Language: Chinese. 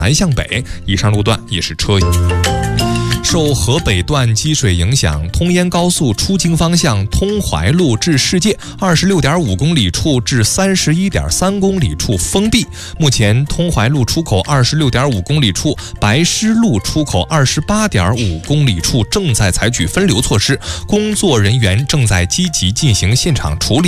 南向北，以上路段也是车。受河北段积水影响，通燕高速出京方向通淮路至世界26.5公里处至31.3公里处封闭。目前通淮路出口26.5公里处、白狮路出口28.5公里处正在采取分流措施，工作人员正在积极进行现场处理。